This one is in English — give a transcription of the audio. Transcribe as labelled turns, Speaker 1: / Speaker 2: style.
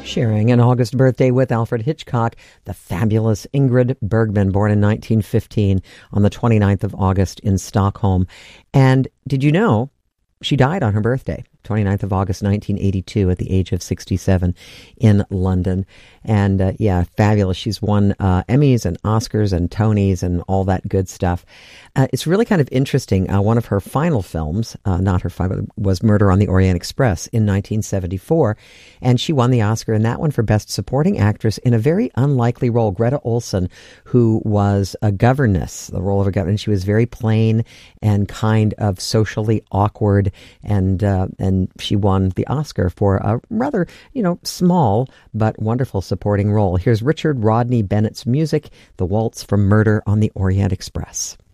Speaker 1: Sharing an August birthday with Alfred Hitchcock, the fabulous Ingrid Bergman, born in 1915 on the 29th of August in Stockholm. And did you know she died on her birthday, 29th of August, 1982, at the age of 67 in London. And fabulous. She's won Emmys and Oscars and Tonys and all that good stuff. It's really kind of interesting. One of her final films, not her final, was Murder on the Orient Express in 1974. And she won the Oscar in that one for Best Supporting Actress in a very unlikely role. Greta Olson, who was a governess, the role of a governess. She was very plain and kind of socially awkward. And she won the Oscar for a rather, small but wonderful supporting role. Here's Richard Rodney Bennett's music, The Waltz from Murder on the Orient Express.